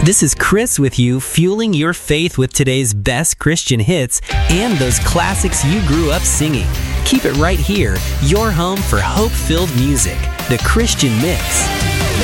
This is Chris with you, fueling your faith with today's best Christian hits and those classics you grew up singing. Keep it right here, your home for hope-filled music, The Christian Mix.